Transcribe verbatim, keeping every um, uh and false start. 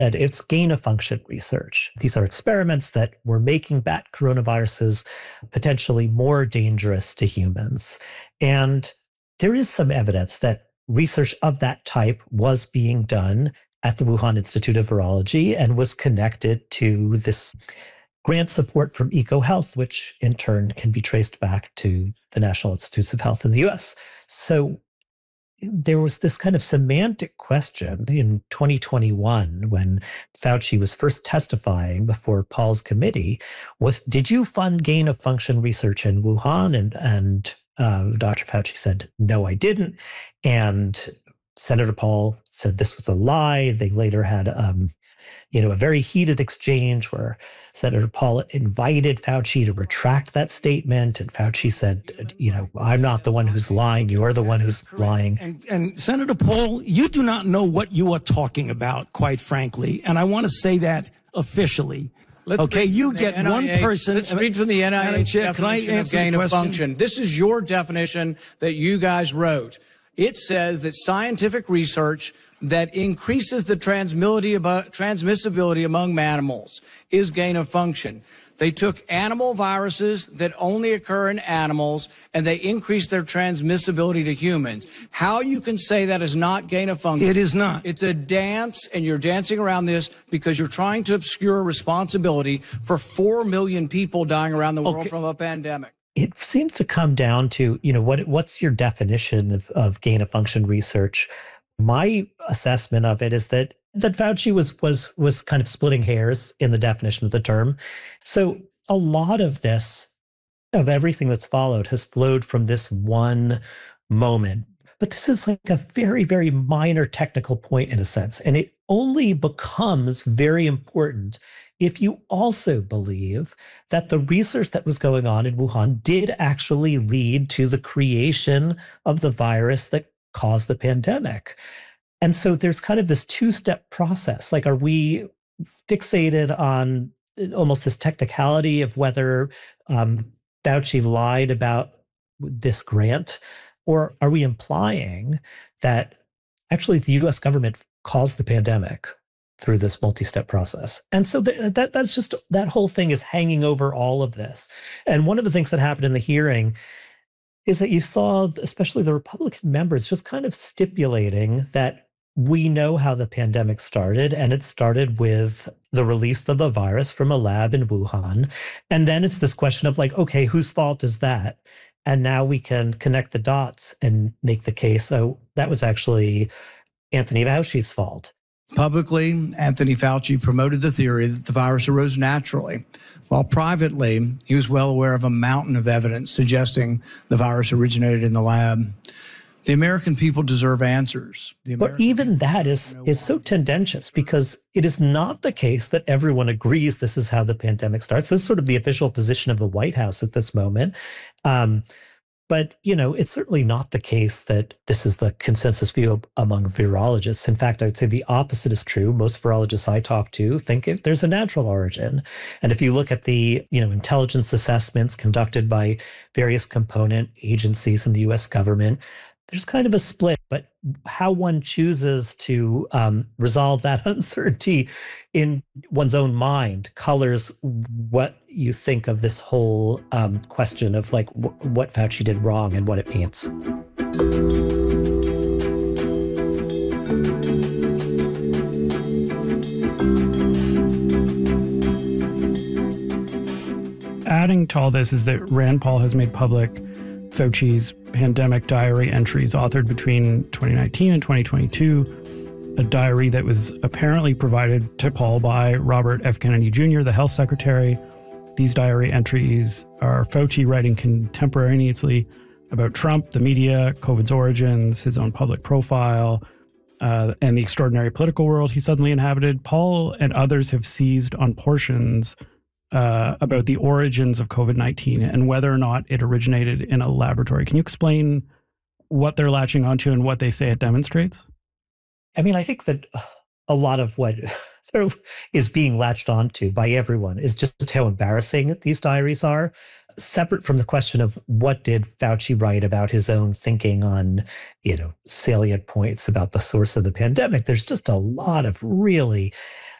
that it's gain-of-function research. These are experiments that were making bat coronaviruses potentially more dangerous to humans. And there is some evidence that research of that type was being done at the Wuhan Institute of Virology and was connected to this grant support from EcoHealth, which in turn can be traced back to the National Institutes of Health in the U S. So there was this kind of semantic question in twenty twenty-one when Fauci was first testifying before Paul's committee was, did you fund gain of function research in Wuhan? And, and uh, Doctor Fauci said, no, I didn't. And Senator Paul said this was a lie. They later had um, you know, a very heated exchange where Senator Paul invited Fauci to retract that statement. And Fauci said, you know, I'm not the one who's lying. You're the one who's lying. And, and Senator Paul, you do not know what you are talking about, quite frankly. And I want to say that officially. Let's okay, you get N I H, one person. Let's read from the N I H Chair, can I definition of answer gain the of question? function. This is your definition that you guys wrote. It says that scientific research that increases the transmissibility among animals is gain of function. They took animal viruses that only occur in animals and they increased their transmissibility to humans. How you can say that is not gain of function? It is not. It's a dance, and you're dancing around this because you're trying to obscure responsibility for four million people dying around the world Okay. from a pandemic. It seems to come down to, you know, what what's your definition of, of gain of function research? My assessment of it is that that Fauci was was was kind of splitting hairs in the definition of the term. So a lot of this, of everything that's followed, has flowed from this one moment. But this is like a very, very minor technical point in a sense. And it only becomes very important if you also believe that the research that was going on in Wuhan did actually lead to the creation of the virus that caused the pandemic. And so there's kind of this two-step process. Like, are we fixated on almost this technicality of whether um, Fauci lied about this grant? Or are we implying that actually the U S government caused the pandemic through this multi-step process? And so th- that that's just, that whole thing is hanging over all of this. And one of the things that happened in the hearing is that you saw, especially the Republican members, just kind of stipulating that we know how the pandemic started, and it started with the release of the virus from a lab in Wuhan. And then it's this question of like, okay, whose fault is that? And now we can connect the dots and make the case, oh, that was actually Anthony Fauci's fault. Publicly, Anthony Fauci promoted the theory that the virus arose naturally, while privately, he was well aware of a mountain of evidence suggesting the virus originated in the lab. The American people deserve answers. The But American even people that is know is why. so tendentious, because it is not the case that everyone agrees this is how the pandemic starts. This is sort of the official position of the White House at this moment. Um, but, you know, it's certainly not the case that this is the consensus view among virologists. In fact, I would say the opposite is true. Most virologists I talk to think it, there's a natural origin. And if you look at the, you know, intelligence assessments conducted by various component agencies in the U S government, there's kind of a split, but how one chooses to um, resolve that uncertainty in one's own mind colors what you think of this whole um, question of like w- what Fauci did wrong and what it means. Adding to all this is that Rand Paul has made public Fauci's pandemic diary entries authored between twenty nineteen and twenty twenty-two, a diary that was apparently provided to Paul by Robert F. Kennedy Junior, the health secretary. These diary entries are Fauci writing contemporaneously about Trump, the media, COVID's origins, his own public profile, uh, and the extraordinary political world he suddenly inhabited. Paul and others have seized on portions Uh, about the origins of COVID nineteen and whether or not it originated in a laboratory. Can you explain what they're latching onto and what they say it demonstrates? I mean, I think that a lot of what sort of is being latched onto by everyone is just how embarrassing these diaries are. separate from the question of what did Fauci write about his own thinking on, you know, salient points about the source of the pandemic, there's just a lot of really